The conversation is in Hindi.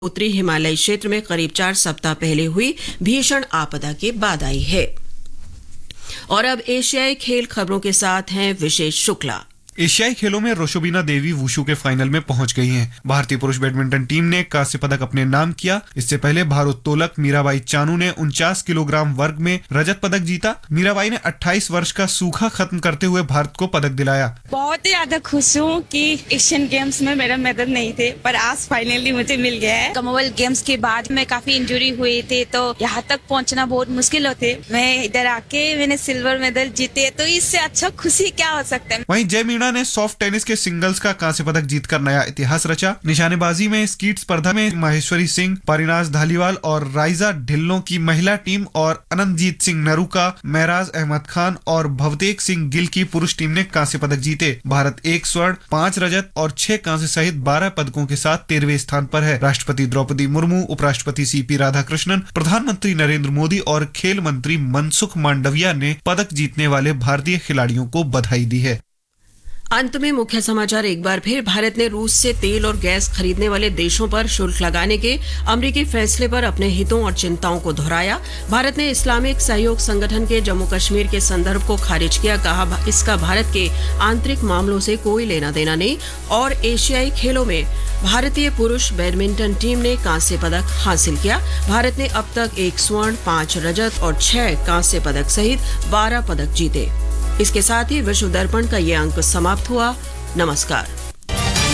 उत्तरी हिमालयी क्षेत्र में करीब 4 सप्ताह पहले हुई भीषण आपदा के बाद आई है। और अब एशियाई खेल खबरों के साथ हैं विशेष शुक्ला। एशियाई खेलों में रोशोबिना देवी वुशु के फाइनल में पहुंच गई हैं। भारतीय पुरुष बैडमिंटन टीम ने कांस्य पदक अपने नाम किया। इससे पहले भारोत्तोलक मीराबाई चानू ने 49 किलोग्राम वर्ग में रजत पदक जीता। मीराबाई ने 28 वर्ष का सूखा खत्म करते हुए भारत को पदक दिलाया। बहुत ही ज्यादा खुश हूँ कि एशियन गेम्स में मेरा मेडल नहीं थे, पर आज फाइनली मुझे मिल गया है। कॉमनवेल्थ गेम्स के बाद मैं काफी इंजरी हुई थी, तो यहाँ तक पहुँचना बहुत मुश्किल होते। मैं इधर आके मैंने सिल्वर मेडल जीते, तो इससे अच्छा खुशी क्या हो सकता है। वहीं जय मीणा ने सॉफ्ट टेनिस के सिंगल्स का कांस्य पदक जीतकर नया इतिहास रचा। निशानेबाजी में स्कीट स्पर्धा में माहेश्वरी सिंह, परिनाज धालीवाल और राइजा ढिल्लों की महिला टीम और अनंतजीत सिंह नरूका, महराज अहमद खान और भवतेक सिंह गिल की पुरुष टीम ने कांस्य पदक जीते। भारत 1 स्वर्ण, 5 रजत और 6 कांस्य सहित 12 पदकों के साथ 13वें स्थान पर है। राष्ट्रपति द्रौपदी मुर्मू, उपराष्ट्रपति सीपी राधाकृष्णन, प्रधानमंत्री नरेंद्र मोदी और खेल मंत्री मनसुख मांडविया ने पदक जीतने वाले भारतीय खिलाड़ियों को बधाई दी है। अंत में मुख्य समाचार एक बार फिर। भारत ने रूस से तेल और गैस खरीदने वाले देशों पर शुल्क लगाने के अमेरिकी फैसले पर अपने हितों और चिंताओं को दोहराया। भारत ने इस्लामिक सहयोग संगठन के जम्मू कश्मीर के संदर्भ को खारिज किया, कहा इसका भारत के आंतरिक मामलों से कोई लेना देना नहीं। और एशियाई खेलों में भारतीय पुरुष बैडमिंटन टीम ने कांस्य पदक हासिल किया। भारत ने अब तक 1 स्वर्ण, 5 रजत और 6 कांस्य पदक सहित 12 पदक जीते। इसके साथ ही विश्व दर्पण का ये अंक समाप्त हुआ। नमस्कार।